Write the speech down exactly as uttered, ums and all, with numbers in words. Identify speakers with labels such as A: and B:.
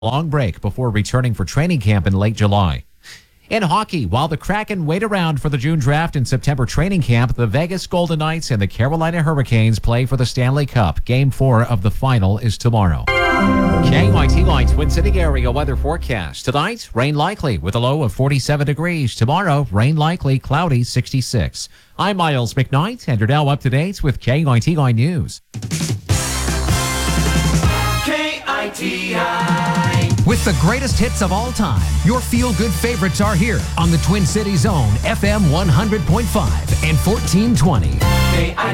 A: long break before returning for training camp in late July. In hockey, while the Kraken wait around for the June draft and September training camp, the Vegas Golden Knights and the Carolina Hurricanes play for the Stanley Cup. Game four of the final is tomorrow. K Y T Y Twin City area weather forecast. Tonight, rain likely with a low of forty-seven degrees. Tomorrow, rain likely, cloudy, sixty-six. I'm Miles McKnight, and you're now up to date with K Y T Y News.
B: K I T I.
C: With the greatest hits of all time, your feel-good favorites are here on the Twin Cities own F M one hundred point five and fourteen twenty.
B: K I T I.